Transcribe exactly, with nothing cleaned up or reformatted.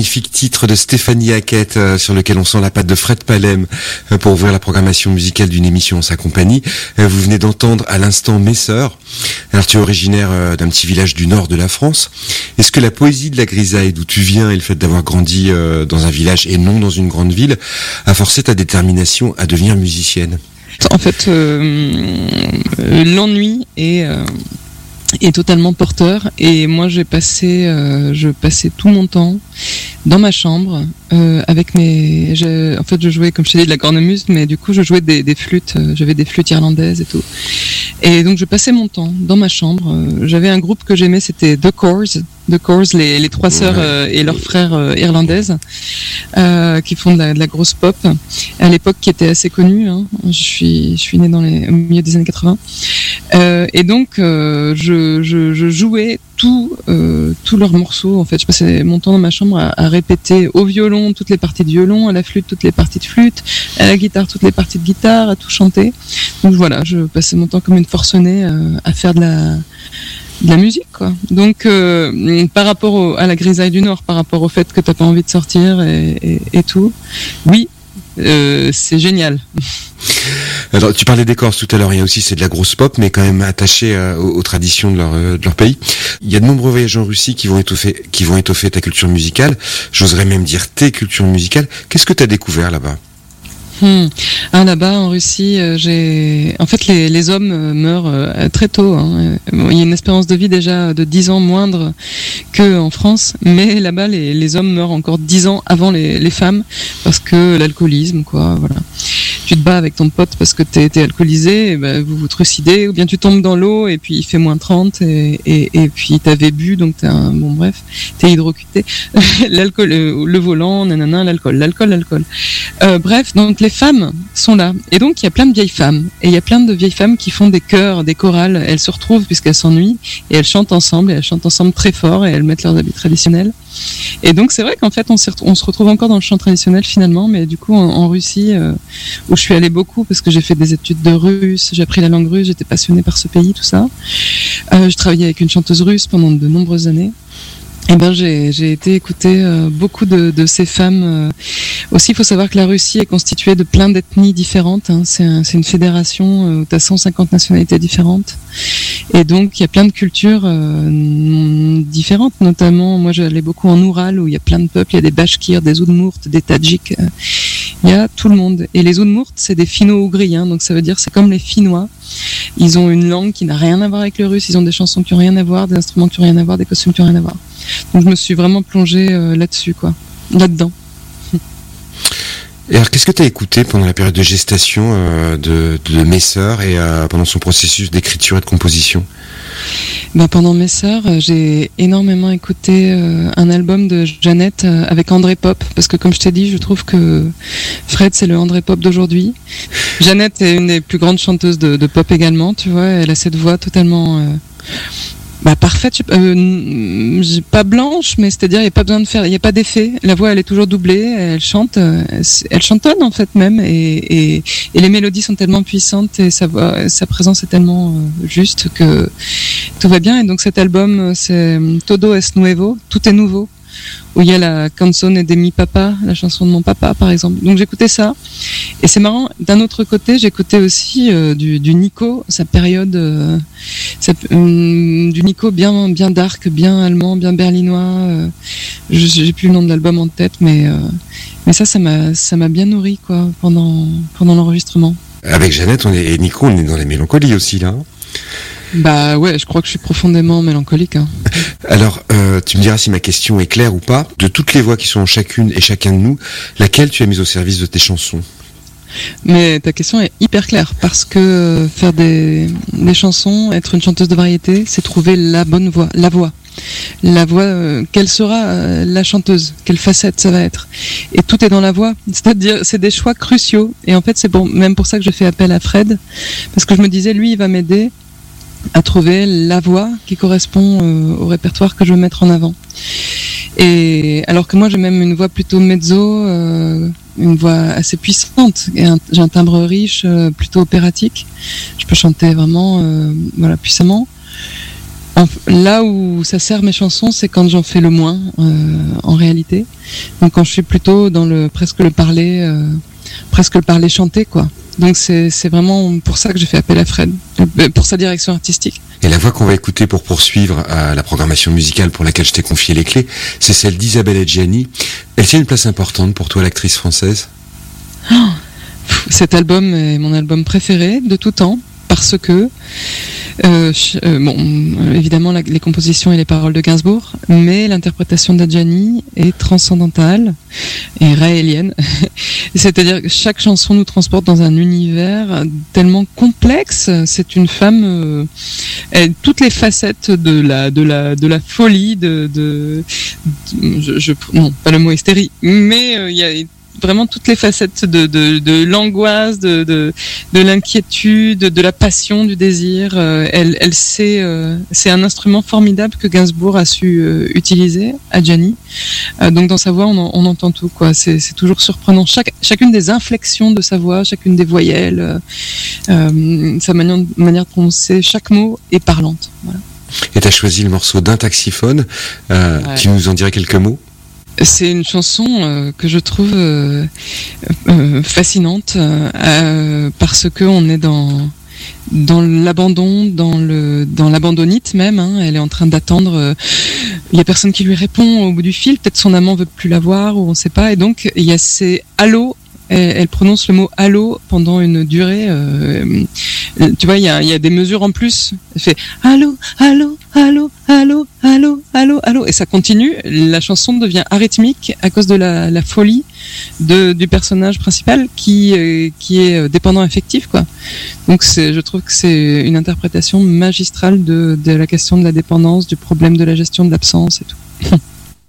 magnifique titre de Stéphanie Hackett euh, sur lequel on sent la patte de Fred Palem euh, pour ouvrir la programmation musicale d'une émission en sa compagnie. Euh, vous venez d'entendre à l'instant Mes Sœurs. Alors tu es originaire euh, d'un petit village du nord de la France. Est-ce que la poésie de la grisaille d'où tu viens et le fait d'avoir grandi euh, dans un village et non dans une grande ville a forcé ta détermination à devenir musicienne ? En fait, euh, l'ennui est... Euh... est totalement porteur, et moi j'ai passé euh, je passais tout mon temps dans ma chambre euh, avec mes je, en fait je jouais, comme je t'ai dit, de la cornemuse, mais du coup je jouais des, des flûtes, euh, j'avais des flûtes irlandaises et tout, et donc je passais mon temps dans ma chambre. Euh, j'avais un groupe que j'aimais, c'était The Corrs The Corrs, les, les trois sœurs euh, et leurs frères euh, irlandaises euh, qui font de la, de la grosse pop à l'époque, qui était assez connue, hein. je suis je suis née dans les au milieu des années quatre-vingts, euh, et donc euh, je, je je jouais tout euh, tous leurs morceaux. En fait, je passais mon temps dans ma chambre à, à répéter au violon toutes les parties de violon, à la flûte toutes les parties de flûte, à la guitare toutes les parties de guitare, à tout chanter. Donc voilà, je passais mon temps comme une forcenée euh, à faire de la de la musique, quoi. Donc euh, par rapport au, à la grisaille du Nord, par rapport au fait que t'as pas envie de sortir et, et, et tout, oui, euh, c'est génial. Alors, tu parlais des Corses tout à l'heure, il y a aussi, c'est de la grosse pop, mais quand même attachée euh, aux, aux traditions de leur, euh, de leur pays. Il y a de nombreux voyages en Russie qui vont étoffer, qui vont étoffer ta culture musicale. J'oserais même dire tes cultures musicales. Qu'est-ce que tu as découvert là-bas ? Hmm. Ah, là-bas en Russie, euh, j'ai en fait les, les hommes euh, meurent euh, très tôt, hein. Bon, il y a une espérance de vie déjà de dix ans moindre que en France, mais là-bas les, les hommes meurent encore dix ans avant les, les femmes, parce que l'alcoolisme, quoi, voilà. Tu te bats avec ton pote parce que t'es, t'es alcoolisé, et ben, vous vous trucidez, ou bien tu tombes dans l'eau et puis il fait moins trente, et, et, et puis t'avais bu, donc t'es un, bon bref, t'es hydrocuté. L'alcool, le, le volant, nanana, l'alcool, l'alcool, l'alcool. Euh, bref, donc les femmes sont là, et donc il y a plein de vieilles femmes, et il y a plein de vieilles femmes qui font des chœurs, des chorales. Elles se retrouvent puisqu'elles s'ennuient, et elles chantent ensemble, et elles chantent ensemble très fort, et elles mettent leurs habits traditionnels. Et donc c'est vrai qu'en fait on, on se retrouve encore dans le chant traditionnel finalement, mais du coup en, en Russie, euh, où je suis allée beaucoup parce que j'ai fait des études de russe, j'ai appris la langue russe, j'étais passionnée par ce pays, tout ça. Euh, je travaillais avec une chanteuse russe pendant de nombreuses années. Eh ben j'ai j'ai été écouter euh, beaucoup de de ces femmes. Euh. Aussi, il faut savoir que la Russie est constituée de plein d'ethnies différentes, hein. C'est un, c'est une fédération euh, où tu as cent cinquante nationalités différentes, et donc il y a plein de cultures euh, différentes. Notamment, moi j'allais beaucoup en Oural où il y a plein de peuples, il y a des Bachkirs, des Oudmourtes, des Tadjiks, euh. Il y a tout le monde. Et les Oudmourtes, c'est des Finno-Ougriens, donc ça veut dire c'est comme les Finnois. Ils ont une langue qui n'a rien à voir avec le russe, ils ont des chansons qui n'ont rien à voir, des instruments qui n'ont rien à voir, des costumes qui n'ont rien à voir. Donc je me suis vraiment plongée euh, là-dessus, quoi, là-dedans. Et alors, qu'est-ce que tu as écouté pendant la période de gestation euh, de, de Mes Sœurs et euh, pendant son processus d'écriture et de composition ? Ben, pendant Mes Sœurs, j'ai énormément écouté euh, un album de Jeannette euh, avec André Pop, parce que comme je t'ai dit, je trouve que Fred, c'est le André Pop d'aujourd'hui. Jeannette est une des plus grandes chanteuses de, de pop également, tu vois, elle a cette voix totalement... Euh, Bah parfaite, euh, pas blanche, mais c'est-à-dire il y a pas besoin de faire, il y a pas d'effet. La voix elle est toujours doublée, elle chante, elle chantonne en fait même, et, et, et les mélodies sont tellement puissantes et sa voix, sa présence est tellement juste que tout va bien. Et donc cet album c'est Todo es Nuevo, tout est nouveau, où il y a la canzone de mi papa, la chanson de mon papa par exemple. Donc j'écoutais ça, et c'est marrant, d'un autre côté j'écoutais aussi euh, du, du Nico, sa période euh, sa, euh, du Nico bien, bien dark, bien allemand, bien berlinois, euh, je, j'ai plus le nom de l'album en tête, mais, euh, mais ça ça m'a, ça m'a bien nourri, quoi, pendant, pendant l'enregistrement. Avec Jeannette on est, et Nico, on est dans les mélancolies aussi là. Bah ouais, je crois que je suis profondément mélancolique, hein. Alors, euh, tu me diras si ma question est claire ou pas. De toutes les voix qui sont en chacune et chacun de nous, laquelle tu as mise au service de tes chansons ? Mais ta question est hyper claire, parce que faire des, des chansons, être une chanteuse de variété, c'est trouver la bonne voix, la voix. La voix, euh, quelle sera euh, la chanteuse, quelle facette ça va être. Et tout est dans la voix, c'est-à-dire c'est des choix cruciaux. Et en fait c'est pour, même pour ça que je fais appel à Fred, parce que je me disais, lui il va m'aider à trouver la voix qui correspond euh, au répertoire que je veux mettre en avant. Et alors que moi j'ai même une voix plutôt mezzo, euh, une voix assez puissante, et un, j'ai un timbre riche, euh, plutôt opératique. Je peux chanter vraiment, euh, voilà, puissamment. En, là où ça sert mes chansons, c'est quand j'en fais le moins, euh, en réalité. Donc quand je suis plutôt dans le presque le parler, euh, presque le parler chanté, quoi. Donc c'est, c'est vraiment pour ça que j'ai fait appel à Fred, pour sa direction artistique. Et la voix qu'on va écouter pour poursuivre à la programmation musicale pour laquelle je t'ai confié les clés, c'est celle d'Isabelle Adjani. Elle tient une place importante pour toi, l'actrice française? Oh, cet album est mon album préféré de tout temps, parce que Euh, euh, bon, évidemment la, les compositions et les paroles de Gainsbourg, mais l'interprétation d'Adjani est transcendantale et raélienne. C'est-à-dire que chaque chanson nous transporte dans un univers tellement complexe. C'est une femme, euh, elle, toutes les facettes de la de la de la folie, de, de, de je, je non pas le mot hystérie, mais il euh, y a vraiment toutes les facettes de, de, de l'angoisse, de, de, de l'inquiétude, de la passion, du désir. Euh, elle, elle sait, euh, c'est un instrument formidable que Gainsbourg a su euh, utiliser, Adjani. Euh, donc dans sa voix, on, en, on entend tout, quoi. C'est, c'est toujours surprenant. Chaque, chacune des inflexions de sa voix, chacune des voyelles, euh, sa manière, manière de prononcer chaque mot est parlante. Voilà. Et tu as choisi le morceau d'un taxiphone. Euh, ouais. Tu nous en dirais quelques mots? C'est une chanson euh, que je trouve euh, euh, fascinante euh, parce que on est dans dans l'abandon, dans le dans l'abandonnite même. Hein, elle est en train d'attendre. Euh, il y a personne qui lui répond au bout du fil. Peut-être son amant veut plus la voir ou on sait pas. Et donc il y a ces allô. Elle, elle prononce le mot allô pendant une durée. Euh, tu vois, il y a, il y a des mesures en plus. Elle fait allô, allô, allô, allô, allô, allô, allô, et ça continue. La chanson devient arythmique à cause de la, la folie de, du personnage principal qui, euh, qui est dépendant affectif, quoi. Donc, c'est, je trouve que c'est une interprétation magistrale de, de la question de la dépendance, du problème de la gestion de l'absence et tout.